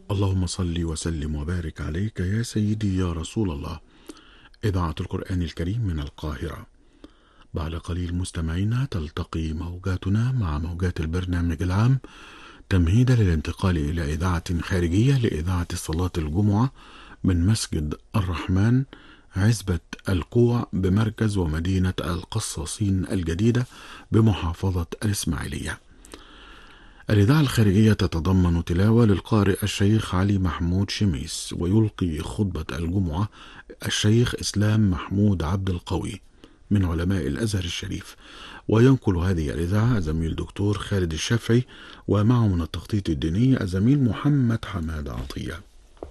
اللهم صل وسلم وبارك عليك يا سيدي يا رسول الله. إذاعة القرآن الكريم من القاهرة. بعد قليل مستمعينا تلتقي موجاتنا مع موجات البرنامج العام تمهيدا للانتقال إلى إذاعة خارجية لإذاعة صلاة الجمعة من مسجد الرحمن عزبة القوع بمركز ومدينة القصاصين الجديدة بمحافظة الإسماعيلية. الإذاعة الخارجية تتضمن تلاوة للقارئ الشيخ علي محمود شميس، ويلقي خطبة الجمعة الشيخ إسلام محمود عبد القوي من علماء الأزهر الشريف، وينقل هذه الإذاعة الزميل دكتور خالد الشافعي، ومعه من التخطيط الديني الزميل محمد حماد عطية.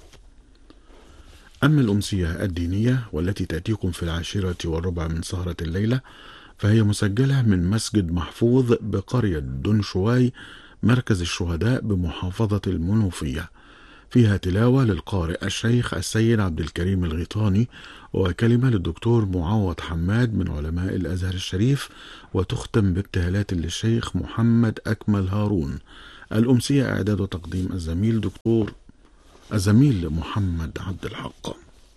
أما الأمسية الدينية والتي تأتيكم في 10:15 من سهرة الليلة فهي مسجلة من مسجد محفوظ بقرية دنشواي مركز الشهداء بمحافظة المنوفية، فيها تلاوة للقارئ الشيخ السيد عبد الكريم الغيطاني، وكلمة للدكتور معوض حماد من علماء الأزهر الشريف، وتختم بابتهالات للشيخ محمد أكمل هارون. الأمسية إعداد وتقديم الزميل محمد عبد الحق.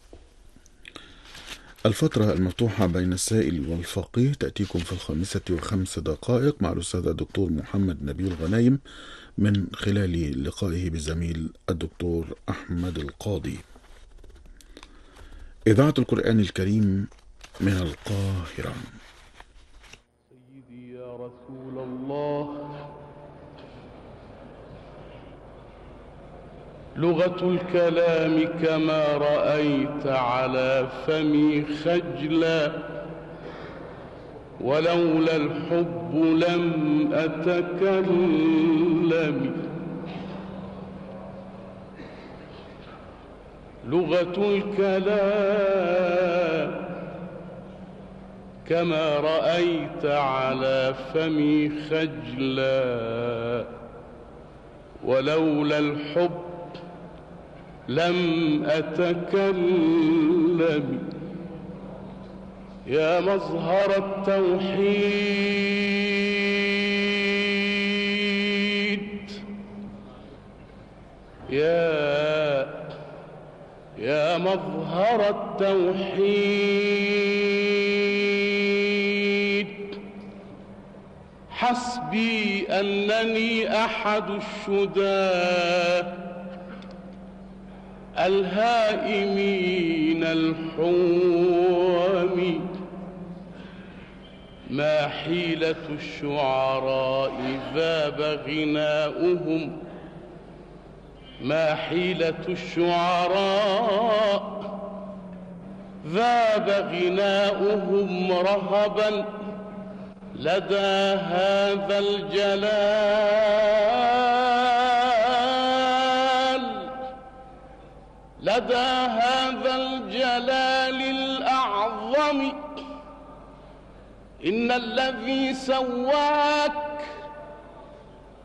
الفترة المفتوحة بين السائل والفقيه تأتيكم في 5:05 مع الأستاذ الدكتور محمد نبيل غنايم من خلال لقائه بالزميل الدكتور أحمد القاضي. إذاعة القرآن الكريم من القاهرة. سيدي يا رسول الله، لغة الكلام كما رأيت على فمي خجلا، ولولا الحب لم أتكلم. لغة الكلام كما رأيت على فمي خجلا، ولولا الحب لم أتكلم. يا مظهر التوحيد، يا مظهر التوحيد، حسبي أنني أحد الشداه الهائمين الحوم. ما حيلة الشعراء ذاب غناؤهم، ما حيلة الشعراء ذاب غناؤهم رهبا لدى هذا الجلال، لدى هذا الجلال الأعظم. إن الذي سواك